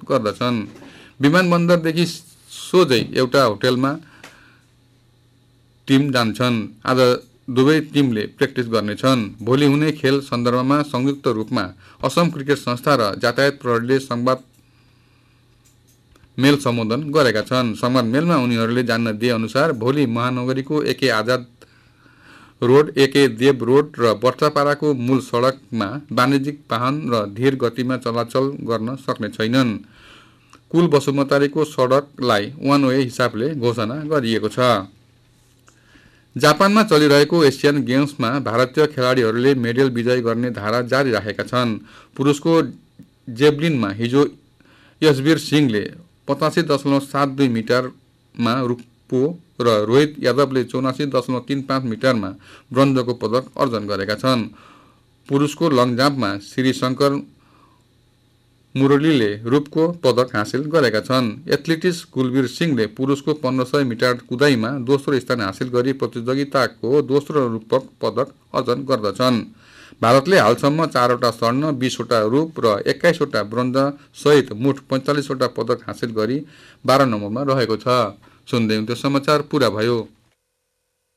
गर्दछन्। विमानबन्दरदेखि सोझै एउटा होटलमा टिम जान्छन्। आज दुवै टिमले प्र्याक्टिस गर्नेछन्। भोलि हुने खेल सन्दर्भमा संयुक्त रूपमा असम क्रिकेट संस्था र यातायात प्रहरीले संवाद मेल सम्बोधन गरेका छन्। संवाद मेलमा उनीहरूले जान्न दिए अनुसार भोलि महानगरीको एके आजाद रोड, एके देव रोड र बर्चापाराको मूल सडकमा वाणिज्यिक वाहन र धीर गतिमा चलाचल गर्न सक्ने छैनन्। कुल बसुमतारीको सडकलाई वान वे हिसाबले घोषणा गरिएको छ। जापानमा चलिरहेको एसियन गेम्समा भारतीय खेलाडीहरूले मेडल विजय गर्ने धारा जारी राखेका छन्। पुरुषको जेभलिनमा हिजो यशवीर सिंहले 85.72 मिटरमा रुपो र रोहित यादवले 84.35 मिटरमा ब्रोन्जको पदक अर्जन गरेका छन्। पुरुषको लङ जाम्पमा श्रीशंकर मुरलीले रूपको पदक हासिल गरेका छन्। एथलेटिक्स कुलवीर सिंहले पुरुषको 1500 मिटर कुदाईमा दोस्रो स्थान हासिल गरी प्रतियोगिताको दोस्रो रूपक पदक अर्जन गर्दछन्। भारतले हालसम्म 4वटा स्वर्ण, 20वटा रूप र 21वटा ब्रोन्ज सहित मोट 45वटा पदक हासिल गरी 12 नम्बरमा रहेको छ। सुन्दै हुनुहुन्थ्यो समाचार पुरा भयो।